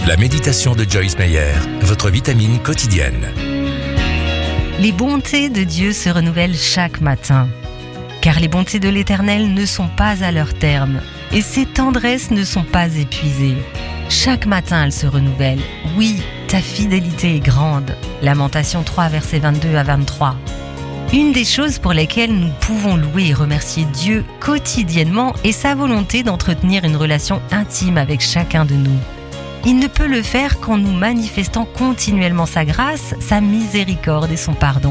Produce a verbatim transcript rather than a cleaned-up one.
La méditation de Joyce Meyer, votre vitamine quotidienne. Les bontés de Dieu se renouvellent chaque matin. Car les bontés de l'Éternel ne sont pas à leur terme, et ses tendresses ne sont pas épuisées. Chaque matin, elles se renouvellent. Oui, ta fidélité est grande. Lamentation trois, versets vingt-deux à vingt-trois. Une des choses pour lesquelles nous pouvons louer et remercier Dieu quotidiennement est sa volonté d'entretenir une relation intime avec chacun de nous. Il ne peut le faire qu'en nous manifestant continuellement sa grâce, sa miséricorde et son pardon.